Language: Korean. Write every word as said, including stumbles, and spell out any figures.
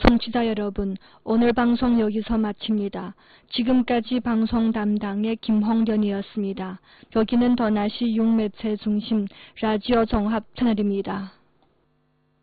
청취자 여러분, 오늘 방송 여기서 마칩니다. 지금까지 방송 담당의 김홍련이었습니다. 여기는 더나시 육 매체 중심 라디오 종합 채널입니다.